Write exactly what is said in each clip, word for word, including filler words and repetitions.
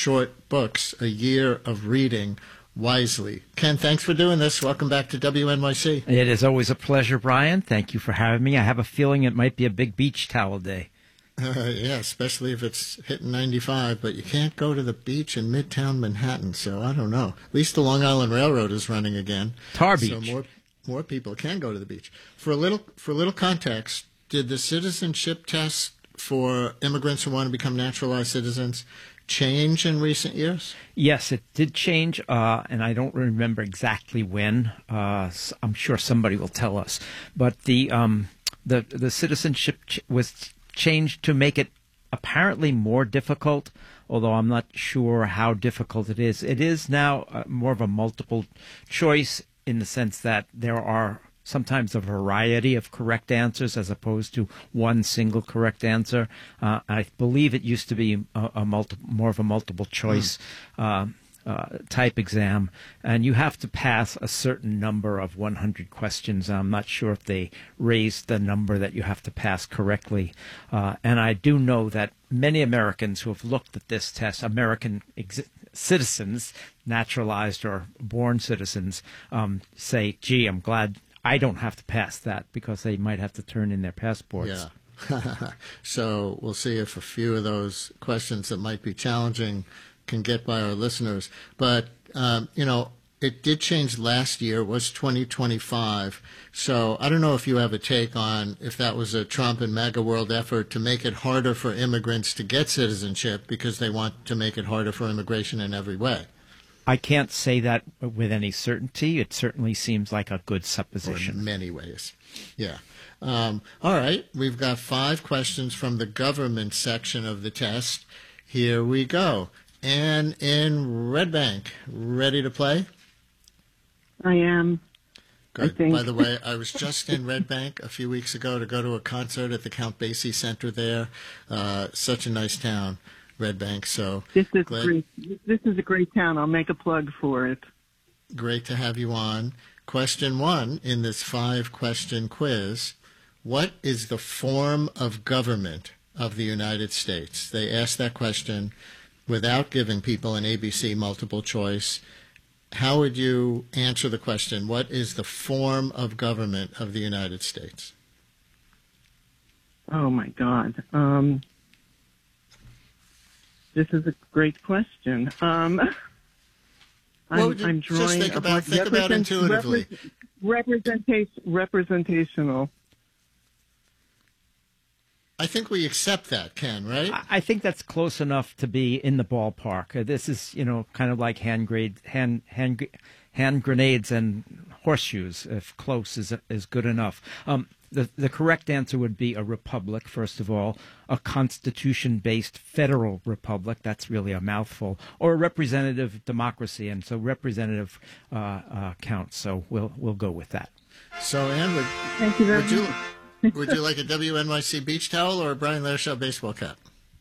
short books, a year of reading wisely. Ken, thanks for doing this. Welcome back to W N Y C. It is always a pleasure, Brian. Thank you for having me. I have a feeling it might be a big beach towel day. Uh, yeah, especially if it's hitting ninety-five, but you can't go to the beach in Midtown Manhattan, so I don't know. At least the Long Island Railroad is running again. Tar Beach. So more more people can go to the beach. For a little for a little context, did the citizenship test for immigrants who want to become naturalized citizens change in recent years? Yes, it did change, uh, and I don't remember exactly when. Uh, I'm sure somebody will tell us. But the um, the the citizenship ch- was changed to make it apparently more difficult, although I'm not sure how difficult it is. It is now uh, more of a multiple choice in the sense that there are sometimes a variety of correct answers as opposed to one single correct answer. Uh, I believe it used to be a, a multi- more of a multiple choice mm. uh, uh, type exam, and you have to pass a certain number of one hundred questions. I'm not sure if they raised the number that you have to pass correctly. Uh, and I do know that many Americans who have looked at this test, American ex- citizens, naturalized or born citizens, um, say, gee, I'm glad I don't have to pass that, because they might have to turn in their passports. Yeah. So we'll see if a few of those questions that might be challenging can get by our listeners. But, um, you know, it did change last year. It was twenty twenty-five. So I don't know if you have a take on if that was a Trump and MAGA world effort to make it harder for immigrants to get citizenship because they want to make it harder for immigration in every way. I can't say that with any certainty. It certainly seems like a good supposition. Or in many ways. Yeah. Um, all right. We've got five questions from the government section of the test. Here we go. Anne in Red Bank, ready to play? I am. Good. I think. By the way, I was just in Red Bank a few weeks ago to go to a concert at the Count Basie Center there. Uh, such a nice town. Red Bank, so this is glad, great. This is a great town. I'll make a plug for it. Great to have you on. Question one in this five-question quiz: what is the form of government of the United States? They asked that question without giving people an A B C multiple choice. How would you answer the question? What is the form of government of the United States? Oh my God. Um, This is a great question. Um, well, I'm, I'm drawing just think about, think about intuitively. Representation, representational. I think we accept that, Ken, right? I think that's close enough to be in the ballpark. Uh, this is, you know, kind of like hand grade, hand hand hand grenades and horseshoes. If close is is good enough. Um, The, the correct answer would be a republic, first of all, a constitution-based federal republic. That's really a mouthful. Or a representative democracy, and so representative uh, uh, counts. So we'll we'll go with that. So, Anne, would, Thank you very would, you, would you like a W N Y C beach towel or a Brian Layar Show baseball cap?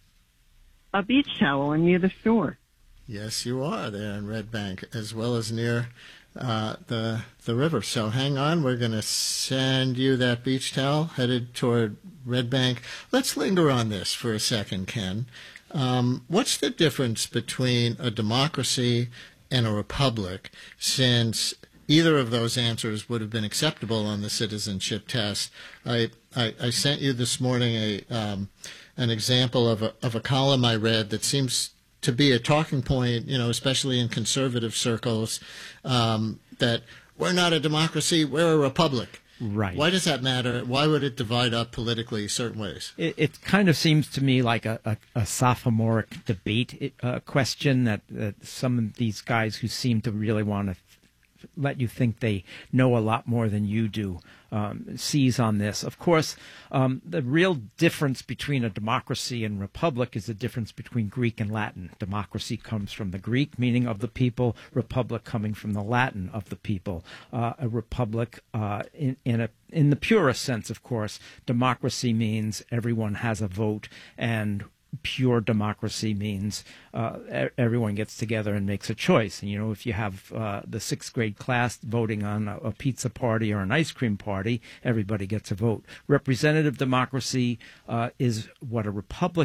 A beach towel. I'm near the shore. Yes, you are there in Red Bank, as well as near uh, the the river. So hang on, we're going to send you that beach towel headed toward Red Bank. Let's linger on this for a second, Ken. Um, what's the difference between a democracy and a republic, since either of those answers would have been acceptable on the citizenship test? I I, I sent you this morning a um, an example of a of a column I read that seems to be a talking point, you know, especially in conservative circles, um, that we're not a democracy, we're a republic. Right. Why does that matter? Why would it divide up politically certain ways? It, it kind of seems to me like a, a, a sophomoric debate uh, question that, that some of these guys who seem to really want to let you think they know a lot more than you do um, seize on this. Of course, um, the real difference between a democracy and republic is the difference between Greek and Latin. Democracy comes from the Greek, meaning of the people, republic coming from the Latin, of the people. Uh, a republic, uh, in, in, a, in the purest sense, of course, democracy means everyone has a vote, and pure democracy means uh, everyone gets together and makes a choice. And, you know, if you have uh, the sixth grade class voting on a, a pizza party or an ice cream party, everybody gets a vote. Representative democracy uh, is what a republic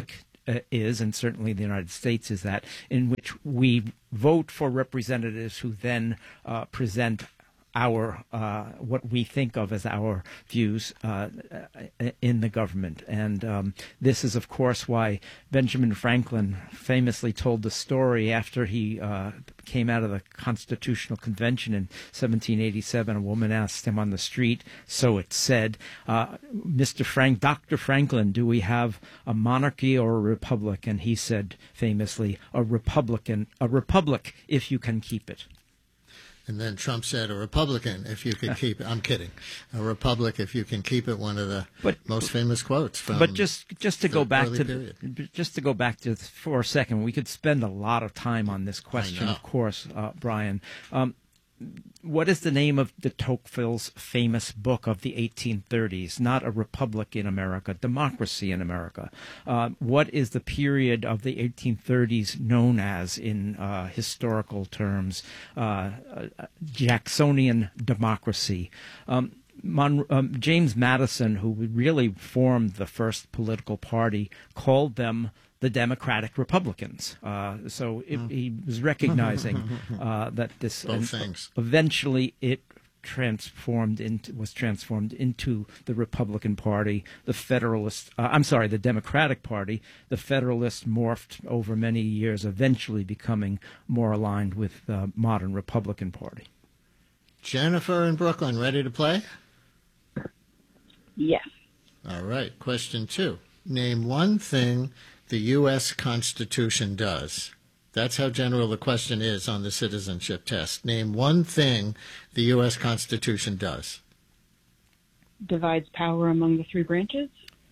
uh, is, and certainly the United States is that, in which we vote for representatives who then uh, present our uh, what we think of as our views uh, in the government. And um, this is, of course, why Benjamin Franklin famously told the story after he uh, came out of the Constitutional Convention in seventeen eighty-seven. A woman asked him on the street, so it said, uh, Mister Frank, Doctor Franklin, do we have a monarchy or a republic? And he said famously, a republican, a republic if you can keep it. And then Trump said, a Republican, if you could keep it. I'm kidding. A republic, if you can keep it. One of the but, most famous quotes from But just just to go back to the, just to go back to for a second, we could spend a lot of time on this question, of course, uh, Brian. Um, what is the name of de Tocqueville's famous book of the eighteen thirties? Not a republic in America, democracy in America. Uh, what is the period of the eighteen thirties known as, in uh, historical terms, uh, Jacksonian democracy? Um, Mon- um, James Madison, who really formed the first political party, called them the Democratic Republicans. Uh, so it, mm. he was recognizing uh, that this Both things. Eventually it transformed into was transformed into the Republican Party. The Federalist, uh, I'm sorry, the Democratic Party. The Federalists morphed over many years, eventually becoming more aligned with the modern Republican Party. Jennifer in Brooklyn, ready to play? Yes. All right. Question two. Name one thing the U S Constitution does. That's how general the question is on the citizenship test. Name one thing the U S Constitution does. Divides power among the three branches?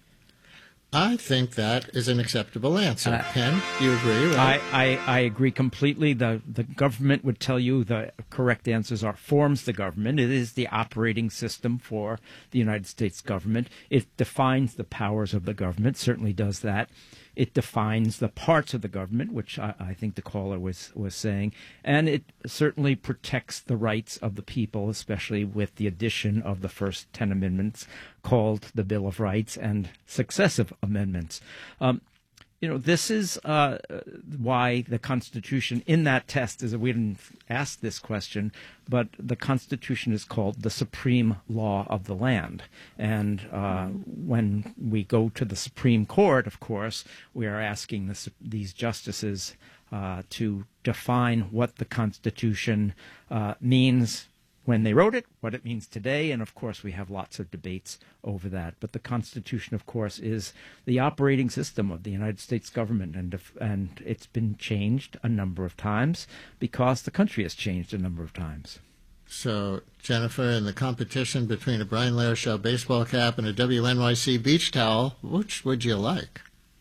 I think that is an acceptable answer. Uh, Ken, do you agree? Right? I, I, I agree completely. The, the government would tell you the correct answers are forms the government. It is the operating system for the United States government. It defines the powers of the government, certainly does that. It defines the parts of the government, which I, I think the caller was, was saying, and it certainly protects the rights of the people, especially with the addition of the first ten amendments called the Bill of Rights and successive amendments. Um, You know, this is uh, why the Constitution in that test is, we didn't ask this question, but the Constitution is called the supreme law of the land. And uh, when we go to the Supreme Court, of course, we are asking this, these justices uh, to define what the Constitution uh, means when they wrote it, what it means today, and of course we have lots of debates over that. But the Constitution, of course, is the operating system of the United States government, and if, and it's been changed a number of times because the country has changed a number of times. So, Jennifer, in the competition between a Brian Larishow baseball cap and a W N Y C beach towel, which would you like?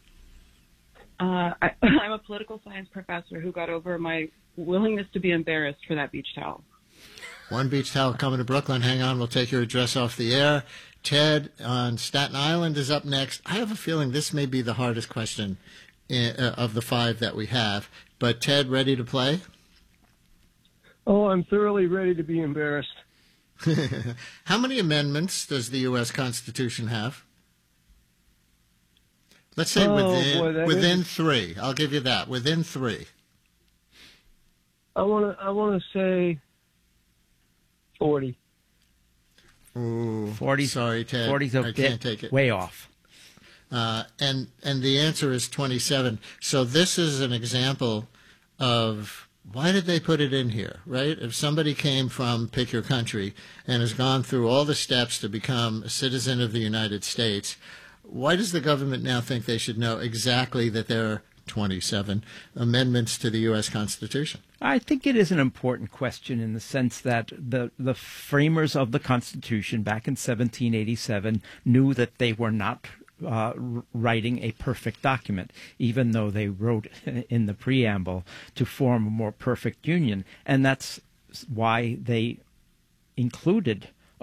Uh, I, I'm a political science professor who got over my willingness to be embarrassed for that beach towel. One beach towel coming to Brooklyn. Hang on, we'll take your address off the air. Ted on Staten Island is up next. I have a feeling this may be the hardest question in, uh, of the five that we have. But Ted, ready to play? Oh, I'm thoroughly ready to be embarrassed. How many amendments does the U S Constitution have? Let's say oh, within boy, within is... three. I'll give you that. Within three. I want to. I want to say forty. Ooh, forty. Sorry, Ted. forty's a I bit can't take it. Way off. Uh, and and the answer is twenty-seven. So this is an example of why did they put it in here, right? If somebody came from, pick your country, and has gone through all the steps to become a citizen of the United States, why does the government now think they should know exactly that there are twenty-seven amendments to the U S Constitution? I think it is an important question in the sense that the, the framers of the Constitution back in seventeen eighty-seven knew that they were not uh, writing a perfect document, even though they wrote in the preamble to form a more perfect union. And that's why they included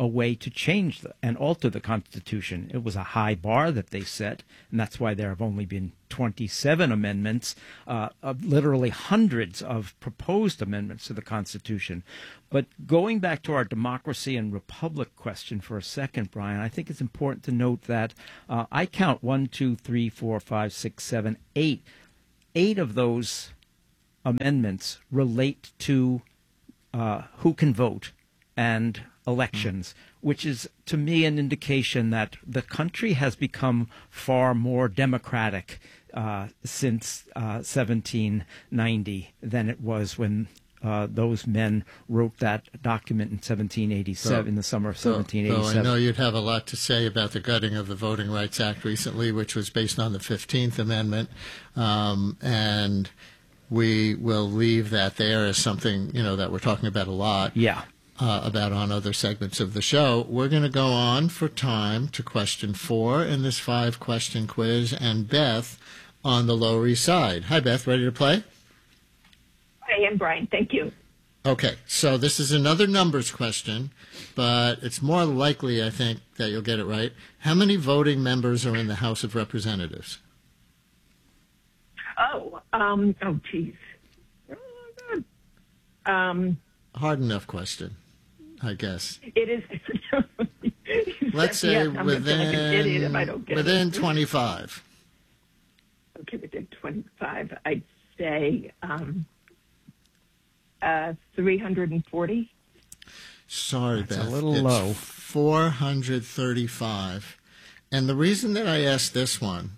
a way to change the, and alter the Constitution. It was a high bar that they set, and that's why there have only been twenty-seven amendments, uh, of literally hundreds of proposed amendments to the Constitution. But going back to our democracy and republic question for a second, Brian, I think it's important to note that uh, I count one, two, three, four, five, six, seven, eight. Eight of those amendments relate to uh, who can vote and elections, which is, to me, an indication that the country has become far more democratic uh, since uh, seventeen ninety than it was when uh, those men wrote that document in seventeen eighty-seven, so, in the summer of so, seventeen eighty-seven. So I know you'd have a lot to say about the gutting of the Voting Rights Act recently, which was based on the fifteenth Amendment, um, and we will leave that there as something, you know, that we're talking about a lot. Yeah. Uh, about on other segments of the show. We're going to go on for time to question four in this five-question quiz, and Beth on the Lower East Side. Hi, Beth. Ready to play? I am, Brian. Thank you. Okay, so this is another numbers question, but it's more likely, I think, that you'll get it right. How many voting members are in the House of Representatives? Oh, um, oh, geez. Um, Hard enough question, I guess. it is. Let's say yes, I'm gonna feel like an idiot if I don't within, get within it. twenty-five. Okay, within twenty-five, I'd say um, uh, three hundred forty. Sorry, That's Beth. a little it's low. four hundred thirty-five. And the reason that I asked this one,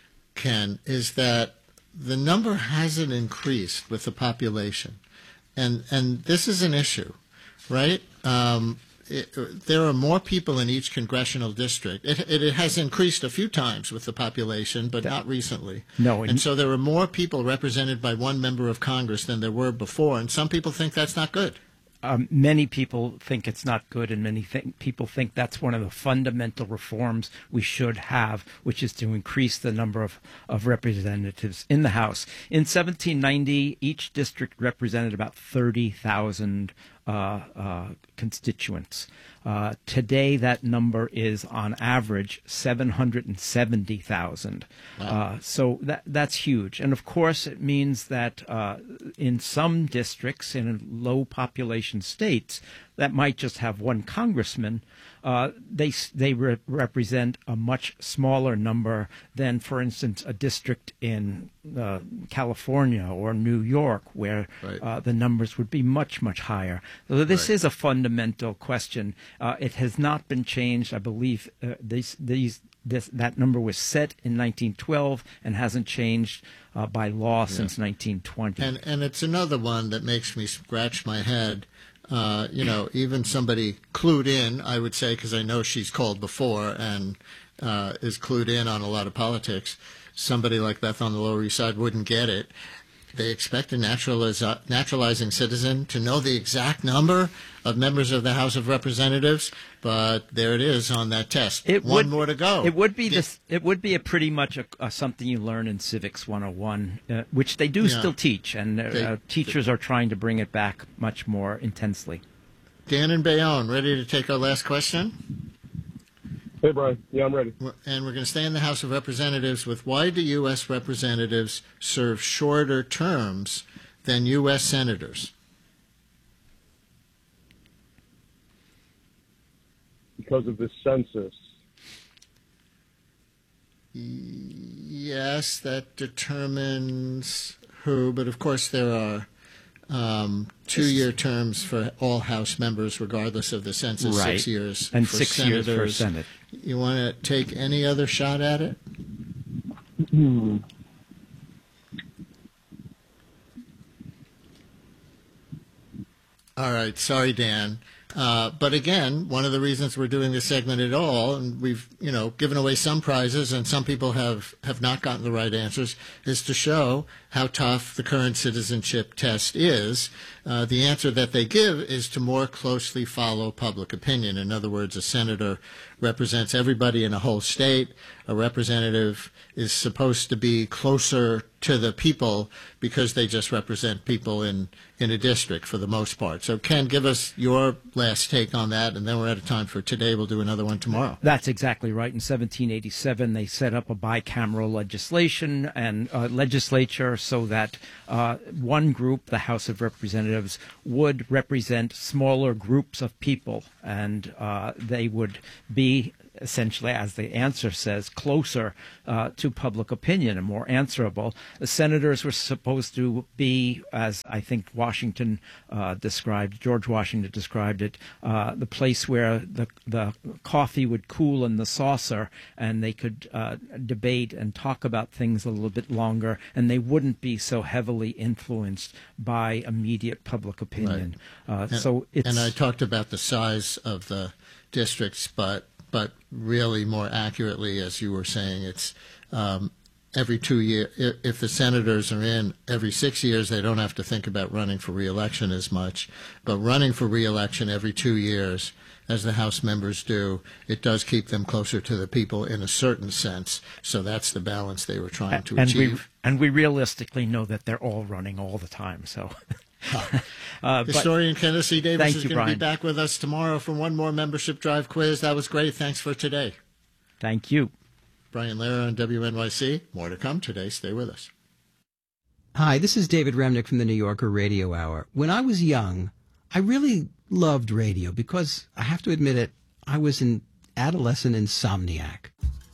Ken, is that the number hasn't increased with the population. And and this is an issue, right? Um, it, there are more people in each congressional district. It, it, it has increased a few times with the population, but not recently. No, and, and so there are more people represented by one member of Congress than there were before, and some people think that's not good. Um, many people think it's not good, and many th- people think that's one of the fundamental reforms we should have, which is to increase the number of, of representatives in the House. In seventeen ninety, each district represented about thirty thousand uh, uh, constituents. Uh, today, that number is, on average, seven hundred seventy thousand. Wow. Uh, so that that's huge. And, of course, it means that uh, in some districts, in low population states, that might just have one congressman, uh, they they re- represent a much smaller number than, for instance, a district in uh, California or New York, where right. uh, the numbers would be much, much higher. So this right. is a fundamental question. Uh, it has not been changed. I believe uh, these these this that number was set in nineteen twelve and hasn't changed uh, by law yeah. since nineteen twenty. And and it's another one that makes me scratch my head. Uh, you know, even somebody clued in, I would say, because I know she's called before and uh, is clued in on a lot of politics. Somebody like Beth on the Lower East Side wouldn't get it. They expect a naturaliz- naturalizing citizen to know the exact number of members of the House of Representatives, but there it is on that test. It One would, more to go. It would be Did, this. It would be a pretty much a, a something you learn in Civics one oh one, uh, which they do Yeah. still teach, and uh, They- uh, teachers are trying to bring it back much more intensely. Dan and Bayonne, ready to take our last question? Hey, Brian. Yeah, I'm ready. And we're going to stay in the House of Representatives with why do U S representatives serve shorter terms than U S senators? Because of the census. Yes, that determines who, but of course there are um, two-year terms for all House members, regardless of the census. Right. Six years And for six senators. years for Senate. You want to take any other shot at it? Hmm. All right. Sorry, Dan. Uh, but again, one of the reasons we're doing this segment at all, and we've, you know, given away some prizes and some people have, have not gotten the right answers, is to show how tough the current citizenship test is. Uh, the answer that they give is to more closely follow public opinion. In other words, a senator represents everybody in a whole state. A representative is supposed to be closer to the people because they just represent people in, in a district for the most part. So, Ken, give us your last take on that, and then we're out of time for today. We'll do another one tomorrow. That's exactly right. In seventeen eighty-seven, they set up a bicameral legislation and uh, legislature so that uh, one group, the House of Representatives, would represent smaller groups of people, and uh, they would be essentially, as the answer says, closer uh, to public opinion and more answerable. The senators were supposed to be, as I think Washington uh, described, George Washington described it, uh, the place where the the coffee would cool in the saucer, and they could uh, debate and talk about things a little bit longer, and they wouldn't be so heavily influenced by immediate public opinion. Right. Uh, and, so it's, and I talked about the size of the districts, but but really more accurately, as you were saying, it's um, every two years. If the senators are in every six years, they don't have to think about running for re-election as much. But running for re-election every two years, as the House members do, it does keep them closer to the people in a certain sense. So that's the balance they were trying to and achieve. We, and we realistically know that they're all running all the time. So. uh, Historian Kenneth C. Davis is you, going Brian. to be back with us tomorrow for one more membership drive quiz. That was great. Thanks for today. Thank you. Brian Lehrer on W N Y C. More to come today. Stay with us. Hi, this is David Remnick from the New Yorker Radio Hour. When I was young, I really loved radio because, I have to admit it, I was an adolescent insomniac.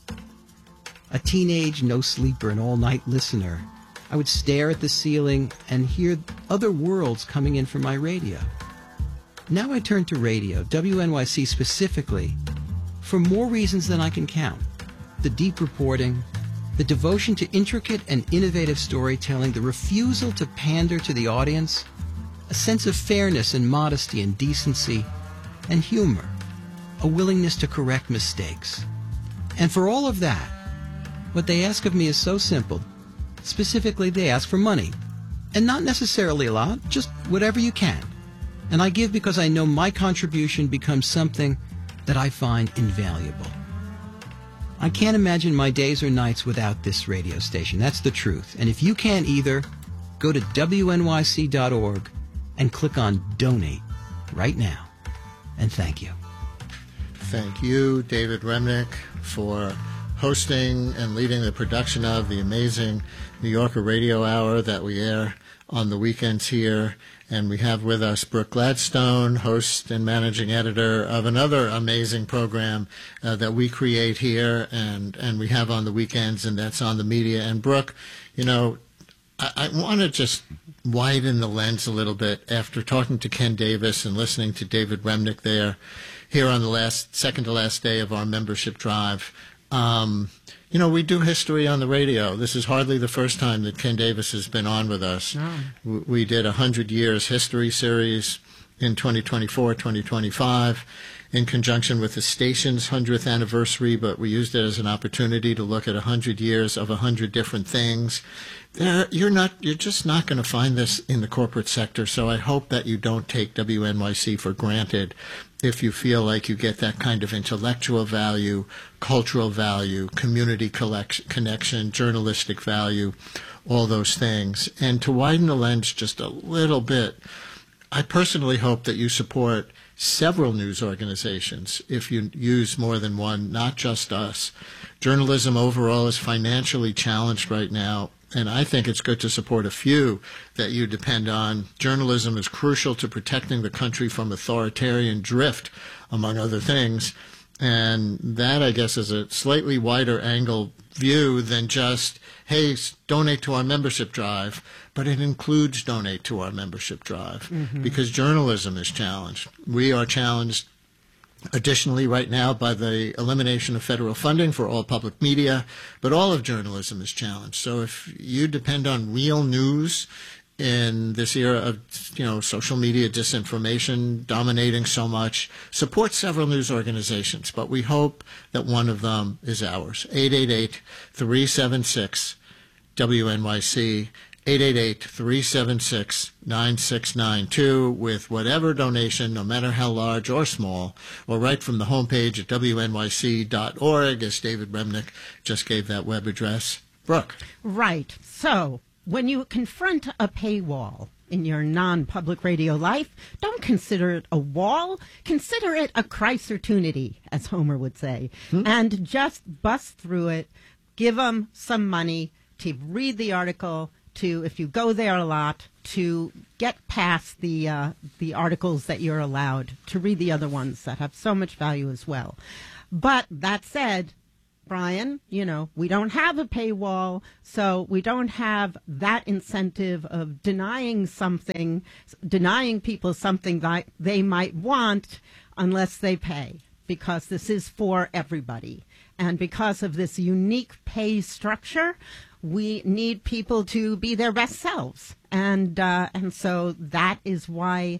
A teenage no-sleeper and all-night listener. I would stare at the ceiling and hear other worlds coming in from my radio. Now I turn to radio, W N Y C specifically, for more reasons than I can count. The deep reporting, the devotion to intricate and innovative storytelling, the refusal to pander to the audience, a sense of fairness and modesty and decency, and humor, a willingness to correct mistakes. And for all of that, what they ask of me is so simple. Specifically, they ask for money. And not necessarily a lot, just whatever you can. And I give because I know my contribution becomes something that I find invaluable. I can't imagine my days or nights without this radio station. That's the truth. And if you can't either, go to W N Y C dot org and click on Donate right now. And thank you. Thank you, David Remnick, for hosting and leading the production of the amazing New Yorker Radio Hour that we air on the weekends here. And we have with us Brooke Gladstone, host and managing editor of another amazing program uh, that we create here and, and we have on the weekends, and that's On the Media. And Brooke, you know, I, I want to just widen the lens a little bit after talking to Ken Davis and listening to David Remnick there here on the last second to last day of our membership drive. Um, you know, we do history on the radio. This is hardly the first time that Ken Davis has been on with us. No. We did a hundred years history series in twenty twenty-four, twenty twenty-five in conjunction with the station's hundredth anniversary, but we used it as an opportunity to look at a hundred years of a hundred different things. There, you're not, you're just not going to find this in the corporate sector, so I hope that you don't take W N Y C for granted if you feel like you get that kind of intellectual value, cultural value, community collect- connection, journalistic value, all those things. And to widen the lens just a little bit, I personally hope that you support several news organizations if you use more than one, not just us. Journalism overall is financially challenged right now, and I think it's good to support a few that you depend on. Journalism is crucial to protecting the country from authoritarian drift, among other things. And that, I guess, is a slightly wider angle view than just, hey, donate to our membership drive, but it includes donate to our membership drive mm-hmm. because journalism is challenged. We are challenged additionally right now by the elimination of federal funding for all public media, but all of journalism is challenged. So if you depend on real news in this era of, you know, social media disinformation dominating so much, support several news organizations, but we hope that one of them is ours. eight eight eight, three seven six, W N Y C. eight eight eight, three seven six, nine six nine two with whatever donation, no matter how large or small, or right from the homepage at W N Y C dot org, as David Remnick just gave that web address. Brooke. Right. So when you confront a paywall in your non-public radio life, don't consider it a wall. Consider it a Christ-ertunity, as Homer would say, hmm? and just bust through it. Give them some money to read the article, to, if you go there a lot, to get past the uh, the articles that you're allowed, to read the other ones that have so much value as well. But that said, Brian, you know, we don't have a paywall, so we don't have that incentive of denying something, denying people something that they might want unless they pay, because this is for everybody. And because of this unique pay structure, we need people to be their best selves. And, uh, and so that is why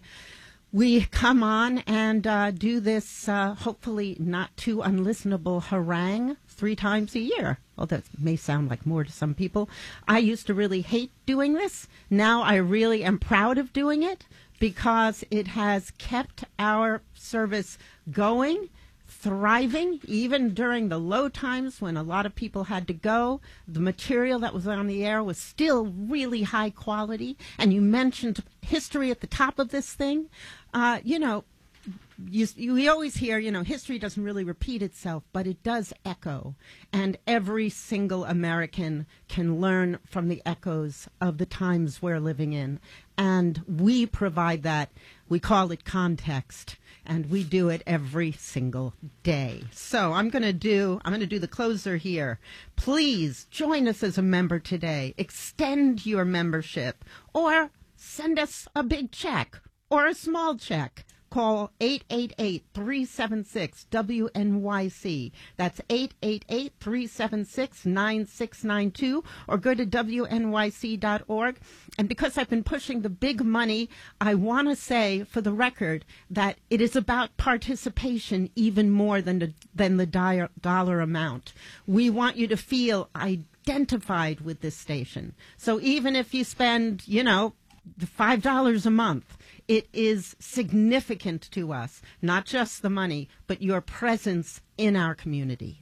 we come on and uh, do this, uh, hopefully not too unlistenable harangue three times a year. Well, that may sound like more to some people. I used to really hate doing this. Now I really am proud of doing it because it has kept our service going, thriving, even during the low times when a lot of people had to go. The material that was on the air was still really high quality. And you mentioned history at the top of this thing. Uh, you know, You, you, we always hear, you know, history doesn't really repeat itself, but it does echo. And every single American can learn from the echoes of the times we're living in. And we provide that. We call it context. And we do it every single day. So I'm going to do, I'm going to do the closer here. Please join us as a member today. Extend your membership or send us a big check or a small check. Call eight eight eight, three seven six, W N Y C. That's eight eight eight, three seven six, nine six nine two, or go to W N Y C dot org. And because I've been pushing the big money, I want to say for the record that it is about participation even more than the, than the di- dollar amount. We want you to feel identified with this station. So even if you spend, you know, five dollars a month, it is significant to us, not just the money, but your presence in our community.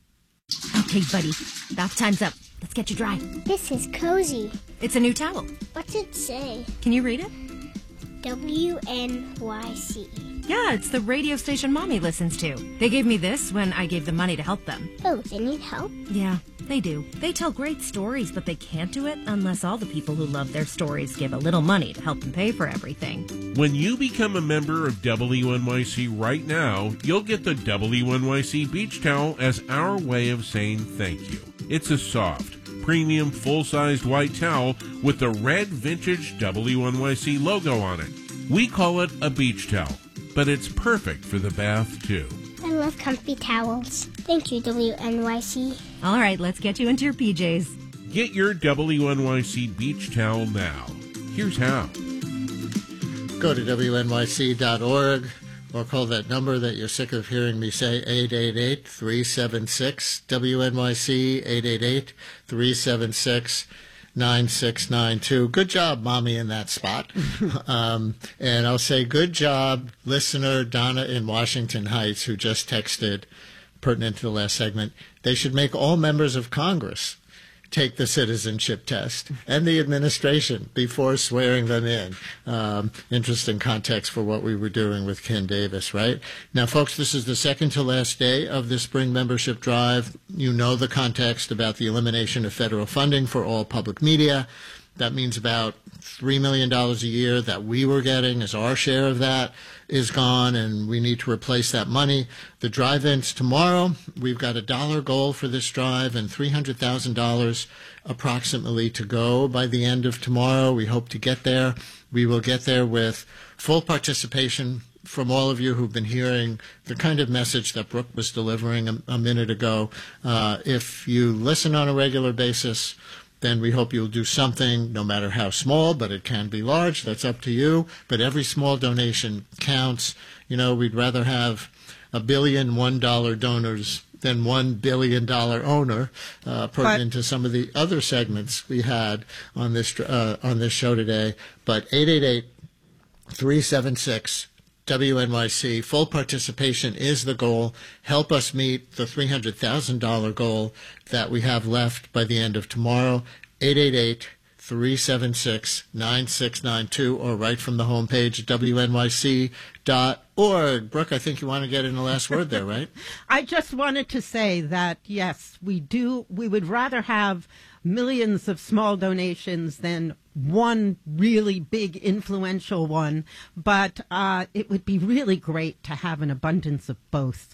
Okay, buddy, bath time's up. Let's get you dry. This is cozy. It's a new towel. What's it say? Can you read it? W N Y C. Yeah, it's the radio station Mommy listens to. They gave me this when I gave them money to help them. Oh, they need help? Yeah, they do. They tell great stories, but they can't do it unless all the people who love their stories give a little money to help them pay for everything. When you become a member of W N Y C right now, you'll get the W N Y C beach towel as our way of saying thank you. It's a soft, premium, full-sized white towel with the red vintage W N Y C logo on it. We call it a beach towel, but it's perfect for the bath, too. I love comfy towels. Thank you, W N Y C. All right, let's get you into your P Js. Get your W N Y C beach towel now. Here's how. Go to W N Y C dot org or call that number that you're sick of hearing me say, eight eight eight, three seven six, W N Y C, eight eight eight, three seven six, nine six nine two. Good job, Mommy, in that spot. um, and I'll say good job, listener Donna in Washington Heights, who just texted, pertinent to the last segment, they should make all members of Congress take the citizenship test and the administration before swearing them in. Um, interesting context for what we were doing with Ken Davis, right? Now, folks, this is the second to last day of the spring membership drive. You know the context about the elimination of federal funding for all public media. That means about three million dollars a year that we were getting as our share of that is gone, and we need to replace that money. The drive ends tomorrow. We've got a dollar goal for this drive and three hundred thousand dollars approximately to go by the end of tomorrow. We hope to get there. We will get there with full participation from all of you who've been hearing the kind of message that Brooke was delivering a, a minute ago. Uh, if you listen on a regular basis, then we hope you'll do something, no matter how small, but it can be large. That's up to you. But every small donation counts. You know, we'd rather have a billion one dollar donors than one billion dollar owner, uh, pertinent to some of the other segments we had on this uh, on this show today. But eight eight eight, three seven six, W N Y C. Full participation is the goal. Help us meet the three hundred thousand dollars goal that we have left by the end of tomorrow. eight eight eight, three seven six, nine six nine two, or right from the homepage at W N Y C dot org. Brooke, I think you want to get in the last word there, right? I just wanted to say that, yes, we do. We would rather have millions of small donations than one really big influential one, but uh, it would be really great to have an abundance of both.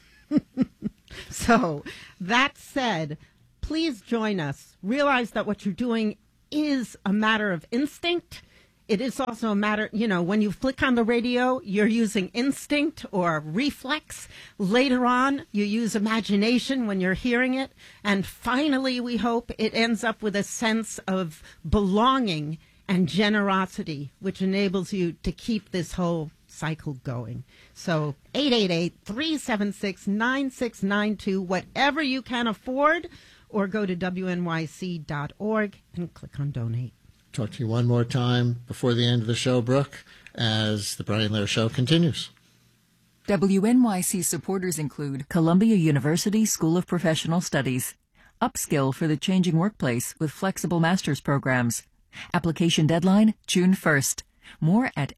So, that said, please join us. Realize that what you're doing is a matter of instinct. It is also a matter, you know, when you flick on the radio, you're using instinct or reflex. Later on, you use imagination when you're hearing it. And finally, we hope it ends up with a sense of belonging and generosity, which enables you to keep this whole cycle going. So eight eight eight, three seven six, nine six nine two, whatever you can afford, or go to W N Y C dot org and click on donate. Talk to you one more time before the end of the show, Brooke, as the Brian Lehrer Show continues. W N Y C supporters include Columbia University School of Professional Studies, Upskill for the Changing Workplace with flexible master's programs. Application deadline, June first. More at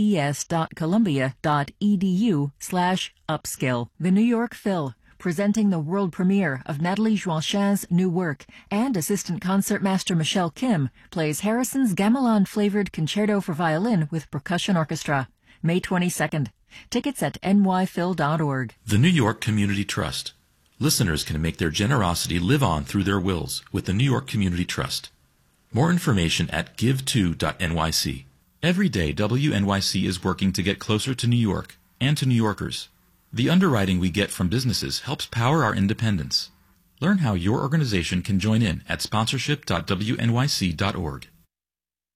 sps.columbia.edu slash upskill. The New York Phil, presenting the world premiere of Nathalie Joachin's new work, and assistant concertmaster Michelle Kim plays Harrison's gamelan-flavored concerto for violin with percussion orchestra. May twenty-second. Tickets at N Y phil dot org. The New York Community Trust. Listeners can make their generosity live on through their wills with the New York Community Trust. More information at give to dot N Y C. Every day, W N Y C is working to get closer to New York and to New Yorkers. The underwriting we get from businesses helps power our independence. Learn how your organization can join in at sponsorship dot W N Y C dot org.